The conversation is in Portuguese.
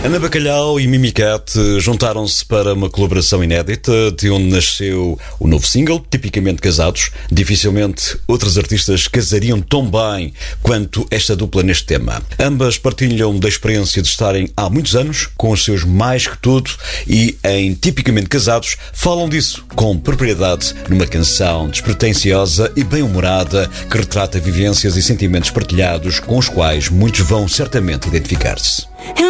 Ana Bacalhau e Mimi Cat juntaram-se para uma colaboração inédita, de onde nasceu o novo single, Tipicamente Casados. Dificilmente outros artistas casariam tão bem quanto esta dupla neste tema. Ambas partilham da experiência de estarem há muitos anos com os seus mais que tudo e em Tipicamente Casados falam disso com propriedade numa canção despretensiosa e bem-humorada que retrata vivências e sentimentos partilhados com os quais muitos vão certamente identificar-se.